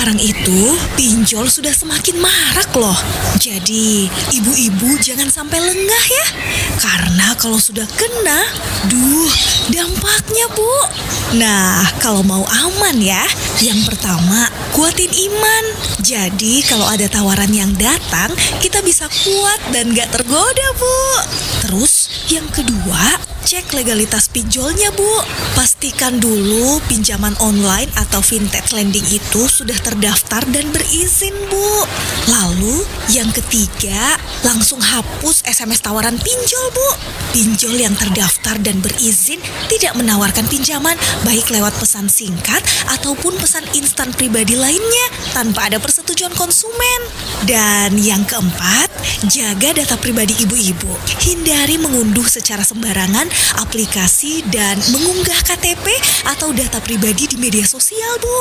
sekarang itu pinjol sudah semakin marak loh. Jadi ibu-ibu jangan sampai lengah ya. Karena kalau sudah kena, dampaknya Bu. Nah, kalau mau aman ya, yang pertama kuatin iman. Jadi kalau ada tawaran yang datang, kita bisa kuat dan gak tergoda Bu. Terus yang kedua, cek legalitas pinjolnya Bu. Pastikan dulu pinjaman online atau vintage lending itu sudah terdaftar dan berizin Bu. Lalu yang ketiga, langsung hapus SMS tawaran pinjol Bu. Pinjol yang terdaftar dan berizin tidak menawarkan pinjaman baik lewat pesan singkat ataupun pesan instan pribadi lainnya tanpa ada persetujuan konsumen. Dan yang keempat, jaga data pribadi ibu-ibu. Hindari mengunduh secara sembarangan aplikasi dan mengunggah KTP atau data pribadi di media sosial Bu.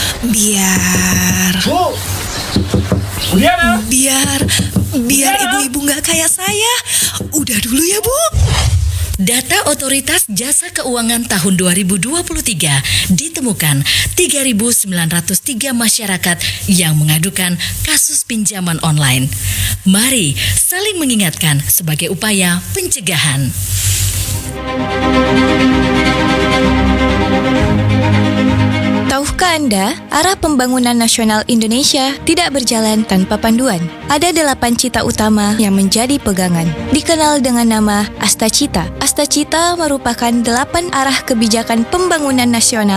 Biar ibu-ibu nggak kayak saya. Udah dulu ya Bu. Data Otoritas Jasa Keuangan tahun 2023 ditemukan 3.903 masyarakat yang mengadukan kasus pinjaman online. Mari saling mengingatkan sebagai upaya pencegahan. Tahukah Anda, arah pembangunan nasional Indonesia tidak berjalan tanpa panduan. Ada 8 cita utama yang menjadi pegangan. Dikenal dengan nama Astacita. Astacita merupakan 8 arah kebijakan pembangunan nasional